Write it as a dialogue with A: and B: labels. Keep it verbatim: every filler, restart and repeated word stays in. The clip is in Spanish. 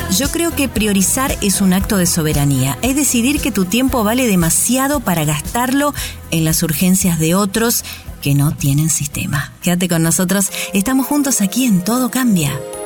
A: Yo creo que priorizar es un acto de soberanía. Es decidir que tu tiempo vale demasiado para gastarlo en las urgencias de otros que no tienen sistema. Quédate con nosotros. Estamos juntos aquí en Todo Cambia.